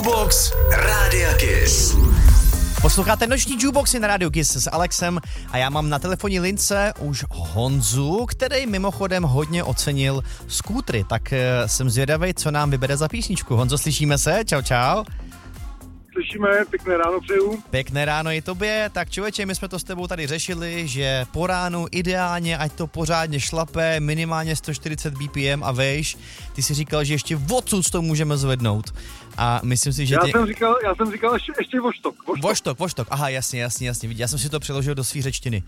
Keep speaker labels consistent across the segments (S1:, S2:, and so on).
S1: Jukebox Rádia Kiss.
S2: Posloucháte noční jukeboxy na Rádiu Kiss s Alexem a já mám na telefonní lince už Honzu, který mimochodem hodně ocenil skútry, tak jsem zvědavej, co nám vybere za písničku. Honzo, slyšíme se? Čau, čau.
S3: Slyšíme, pěkné ráno přeju.
S2: Pěkné ráno i tobě. Tak člověče, my jsme to s tebou tady řešili, že po ránu ideálně, ať to pořádně šlape, minimálně 140 BPM a vejš. Ty si říkal, že ještě odsud to můžeme zvednout. A myslím si, že
S3: Já jsem říkal ještě
S2: voštok. Aha, jasně. Já jsem si to přeložil do svý řečtiny.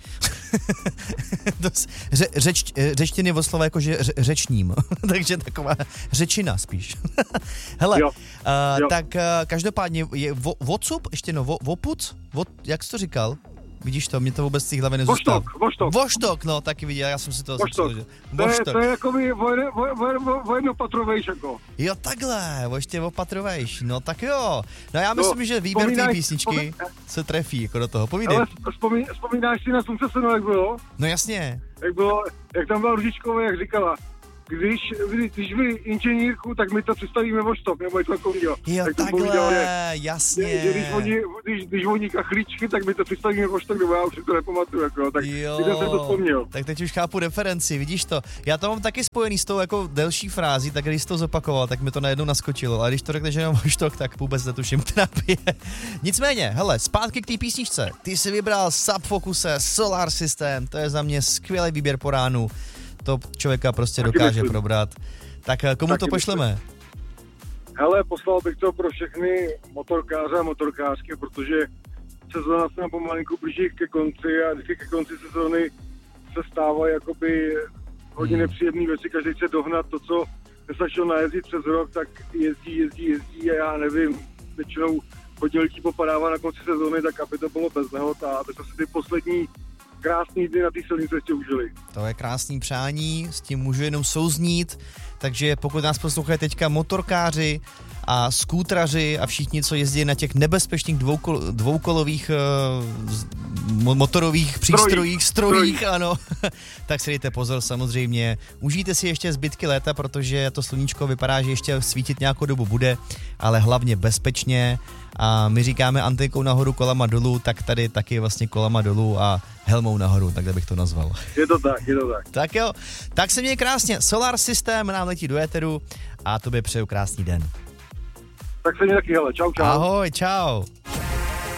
S2: Řečtiny od slova jakože řečním. Takže taková řečina spíš. Hele,
S3: jo.
S2: Tak každopádně je vocup, ještě vopuc? Jak jsi to říkal? Vidíš to, mě to vůbec z těch hlavy nezůstalo. Voštok, no, taky viděl, já jsem si to přeložil.
S3: To je jako vojenopatrovejš jako.
S2: Jo, takhle, ještě opatrovejš, no tak jo. No já myslím, že výběr té písničky se trefí jako do toho, povídej.
S3: Ale vzpomínáš si na Slunce senu, jak bylo?
S2: No jasně.
S3: Jak tam byla Ružičková, jak říkala, když vy inženýrku, tak my to představíme voštok, nebo něco takového.
S2: Jo,
S3: tak
S2: takhle, jasně.
S3: Že když voní kachlíčky, tak my to představíme voštok, nebo já už si to nepamatuju, jako, tak jsem to vzpomněl.
S2: Tak teď už chápu referenci, vidíš to. Já to mám taky spojený s tou jako delší frází, tak když jsi to zopakoval, tak mi to najednou naskočilo, ale když to řekneš jenom voštok, tak vůbec netuším, která je. Nicméně, hele, zpátky k té písničce. Ty jsi vybral Subfocuse, Solar System, to je za mě skvělý výběr po ránu. To člověka prostě taky dokáže myslím. Probrat. Tak komu taky to pošleme? Myslím.
S3: Hele, poslal bych to pro všechny motorkáře a motorkářky, protože sezóna se nám pomalinku blíží ke konci a vždycky ke konci sezóny se stávají jakoby hodně nepříjemné věci. Každý chce dohnat to, co nestačilo najezdit přes rok, tak jezdí a já nevím, většinou hodně lidí popadává na konci sezóny, tak aby to bylo bez nehod a aby se ty poslední krásný dny na té silnici ještě užili.
S2: To je krásný přání, s tím můžu jenom souznít, takže pokud nás poslouchají teďka motorkáři a skútraři a všichni, co jezdí na těch nebezpečných dvoukolových motorových strojích, ano, tak si dejte pozor samozřejmě. Užijte si ještě zbytky léta, protože to sluníčko vypadá, že ještě svítit nějakou dobu bude, ale hlavně bezpečně. A my říkáme antenkou nahoru, kolama dolů, tak tady taky vlastně kolama dolů a helmou nahoru, takhle bych to nazval.
S3: Je to tak.
S2: Tak jo, tak se měj krásně. Solar System nám letí do éteru a tobě přeju krásný den.
S3: Tak se mě taky, hele, čau.
S2: Ahoj, čau.